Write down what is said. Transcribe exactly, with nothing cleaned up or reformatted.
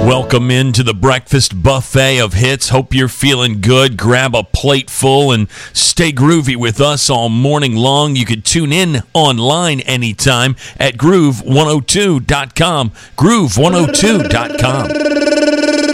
Welcome into the breakfast buffet of hits. Hope you're feeling good. Grab a plate full and stay groovy with us all morning long. You can tune in online anytime at groove one oh two dot com. groove one oh two dot com.